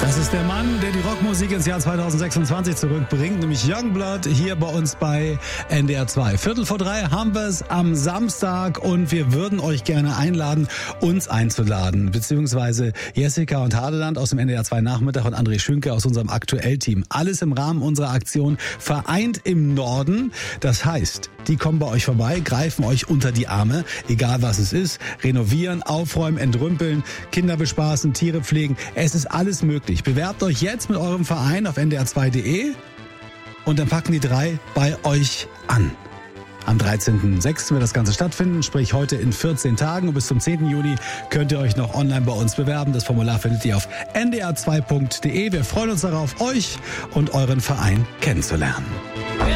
Das ist der Mann, der die Rockmusik ins Jahr 2026 zurückbringt, nämlich Youngblood, hier bei uns bei NDR 2. 2:45 haben wir es am Samstag und wir würden euch gerne einladen, uns einzuladen, beziehungsweise Jessica und Hadeland aus dem NDR 2 Nachmittag und André Schünke aus unserem Aktuell-Team. Alles im Rahmen unserer Aktion Vereint im Norden. Das heißt, die kommen bei euch vorbei, greifen euch unter die Arme, egal was es ist, renovieren, aufräumen, entrümpeln, Kinder bespaßen, Tiere pflegen. Es ist alles möglich. Bewerbt euch jetzt mit eurem Verein auf ndr2.de und dann packen die drei bei euch an. Am 13.06. wird das Ganze stattfinden, sprich heute in 14 Tagen. Und bis zum 10. Juni könnt ihr euch noch online bei uns bewerben. Das Formular findet ihr auf ndr2.de. Wir freuen uns darauf, euch und euren Verein kennenzulernen.